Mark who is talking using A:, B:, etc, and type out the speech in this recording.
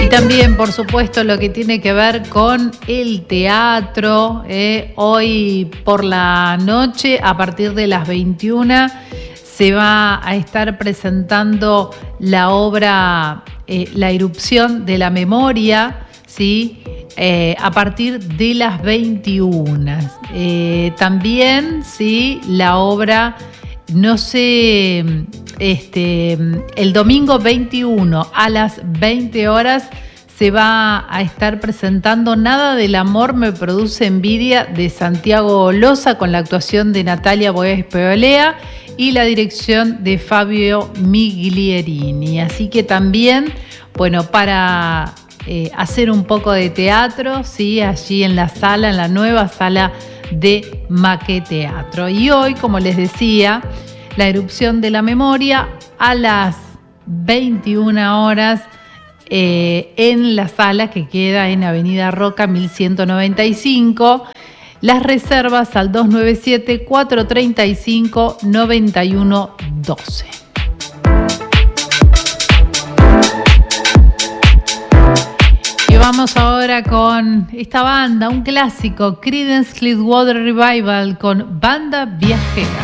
A: Y también, por supuesto, lo que tiene que ver con el teatro. Hoy por la noche, a partir de las 21, se va a estar presentando la obra La irrupción de la memoria, ¿sí? A partir de las 21. También, ¿sí? La obra, no sé, el domingo 21 a las 20 horas se va a estar presentando Nada del amor me produce envidia, de Santiago Loza, con la actuación de Natalia Boés Peolea y la dirección de Fabio Miglierini. Así que también, bueno, para hacer un poco de teatro, ¿sí? Allí en la sala, en la nueva sala de Maqueteatro. Y hoy, como les decía, La irrupción de la memoria a las 21 horas en la sala que queda en Avenida Roca 1195. Las reservas al 297-435-9112. Y vamos ahora con esta banda, un clásico, Creedence Clearwater Revival, con Banda Viajera.